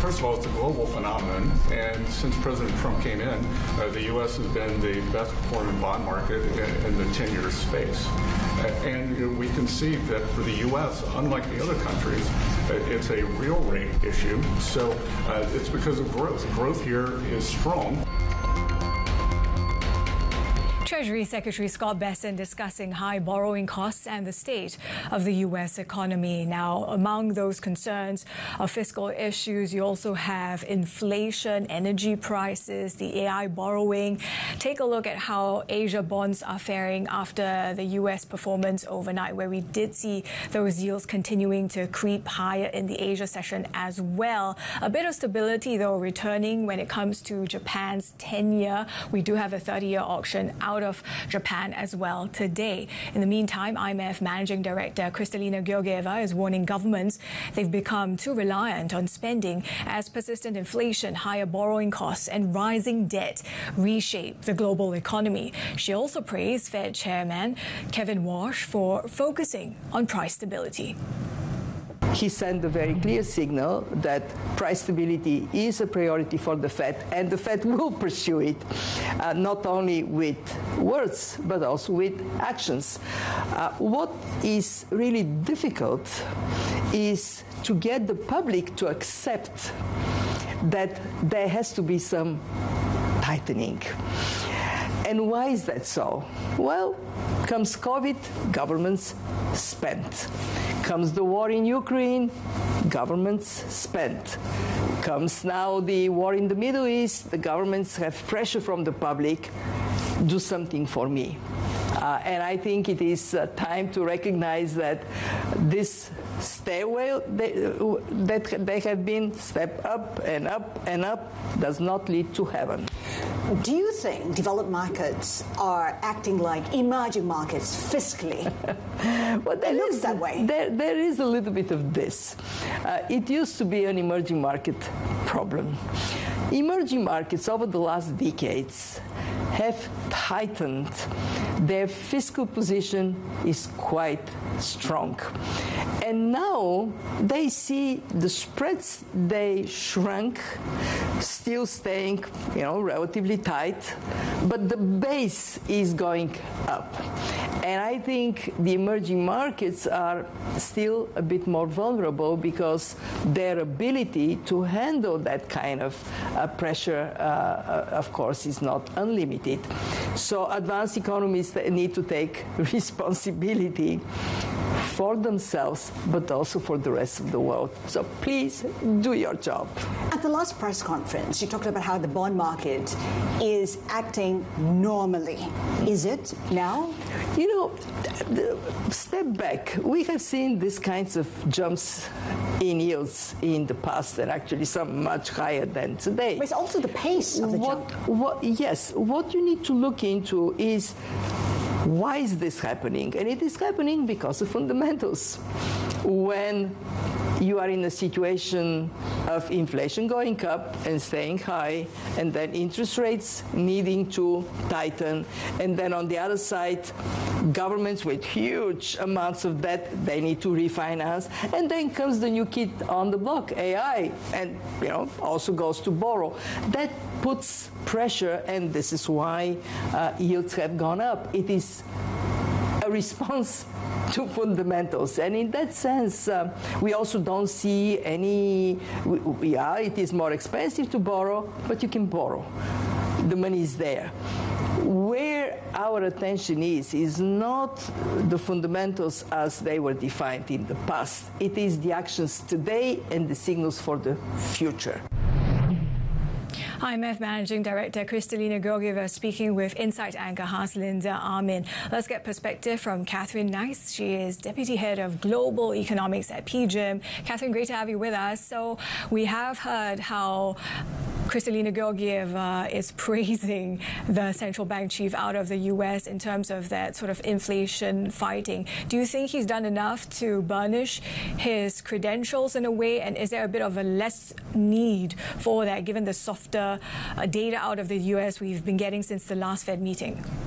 First of all, it's a global phenomenon, and since President Trump came in, the U.S. has been the best performing bond market in the 10-year space. And we can see that for the U.S., unlike the other countries, it's a real rate issue. So it's because of growth. Growth here is strong. Treasury Secretary Scott Bessent discussing high borrowing costs and the state of the U.S. economy. Now, among those concerns of fiscal issues, you also have inflation, energy prices, the AI borrowing. Take a look at how Asia bonds are faring after the U.S. performance overnight, where we did see those yields continuing to creep higher in the Asia session as well. A bit of stability, though, returning when it comes to Japan's 10-year. We do have a 30-year auction out of Japan as well today. In the meantime, IMF Managing Director Kristalina Georgieva is warning governments they've become too reliant on spending as persistent inflation, higher borrowing costs and rising debt reshape the global economy. She also praised Fed Chairman Kevin Warsh for focusing on price stability. He sent a very clear signal that price stability is a priority for the Fed, and the Fed will pursue it, not only with words, but also with actions. What is really difficult is to get the public to accept that there has to be some tightening. And why is that so? Well, comes COVID, governments spent. Comes the war in Ukraine, governments spent. Comes now the war in the Middle East, the governments have pressure from the public, do something for me. And I think it is time to recognize that this stairway that they have been step up and up and up does not lead to heaven. Do you think developed markets are acting like emerging markets fiscally? Well, it looks that way. There is a little bit of this. It used to be an emerging market problem. Emerging markets over the last decades have tightened. Their fiscal position is quite strong. And now they see the spreads they shrunk, still staying, relatively tight, but the base is going up. And I think the emerging markets are still a bit more vulnerable because their ability to handle that kind of pressure, of course, is not unlimited. So advanced economies need to take responsibility for themselves, but also for the rest of the world. So please do your job. At the last press conference, you talked about how the bond market is acting normally. Is it now? Step back. We have seen these kinds of jumps in yields in the past, and actually some much higher than today. But it's also the pace of the jump. Yes. What you need to look into is why is this happening? And it is happening because of fundamentals. When you are in a situation of inflation going up and staying high, and then interest rates needing to tighten, and then on the other side, governments with huge amounts of debt, they need to refinance, and then comes the new kid on the block, AI, and also goes to borrow. That puts pressure, and this is why yields have gone up. It is a response to fundamentals. And in that sense, we also don't see any, it is more expensive to borrow, but you can borrow. The money is there. Where our attention is not the fundamentals as they were defined in the past. It is the actions today and the signals for the future. IMF Managing Director Kristalina Georgieva speaking with Insight anchor Haslinda Amin. Let's get perspective from Catherine Nice. She is Deputy Head of Global Economics at PGIM. Catherine, great to have you with us. So we have heard how Kristalina Georgieva is praising the central bank chief out of the U.S. in terms of that sort of inflation fighting. Do you think he's done enough to burnish his credentials in a way? And is there a bit of a less need for that given the softer data out of the U.S. we've been getting since the last Fed meeting?